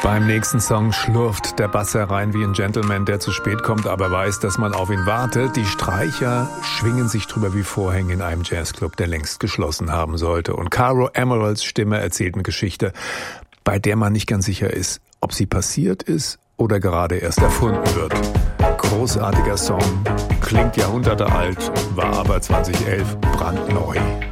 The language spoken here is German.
Beim nächsten Song schlurft der Bass herein wie ein Gentleman, der zu spät kommt, aber weiß, dass man auf ihn wartet. Die Streicher schwingen sich drüber wie Vorhänge in einem Jazzclub, der längst geschlossen haben sollte. Und Caro Emeralds Stimme erzählt eine Geschichte, bei der man nicht ganz sicher ist, ob sie passiert ist oder gerade erst erfunden wird. Großartiger Song, klingt Jahrhunderte alt, war aber 2011 brandneu.